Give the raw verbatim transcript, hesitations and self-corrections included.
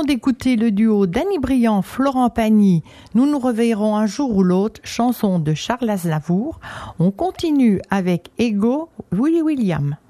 d'écouter le duo Danny Briand, Florent Pagny, Nous nous reverrons un jour ou l'autre, chanson de Charles Aznavour. On continue avec Ego, Willy William.